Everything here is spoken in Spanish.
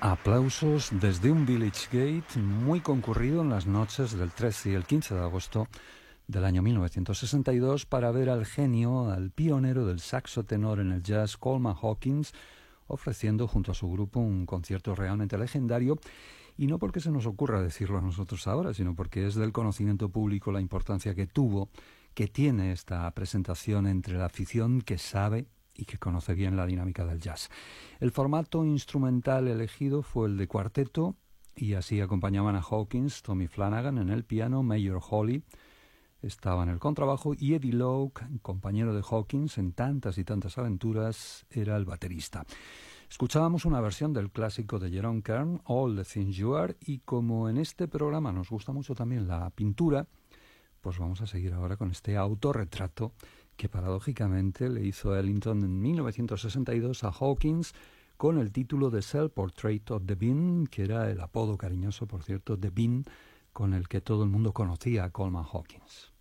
Aplausos desde un Village Gate muy concurrido en las noches del 13 y el 15 de agosto del año 1962 para ver al genio, al pionero del saxo tenor en el jazz, Coleman Hawkins, ofreciendo junto a su grupo un concierto realmente legendario, y no porque se nos ocurra decirlo a nosotros ahora, sino porque es del conocimiento público la importancia que tuvo, que tiene esta presentación entre la afición que sabe y que conoce bien la dinámica del jazz. El formato instrumental elegido fue el de cuarteto, y así acompañaban a Hawkins, Tommy Flanagan en el piano, Major Hawley estaba en el contrabajo y Eddie Lowe, compañero de Hawkins en tantas y tantas aventuras, era el baterista. Escuchábamos una versión del clásico de Jerome Kern, All the Things You Are, y como en este programa nos gusta mucho también la pintura, pues vamos a seguir ahora con este autorretrato que paradójicamente le hizo Ellington en 1962 a Hawkins con el título de Self-Portrait of the Bean, que era el apodo cariñoso, por cierto, de Bean, con el que todo el mundo conocía a Coleman Hawkins.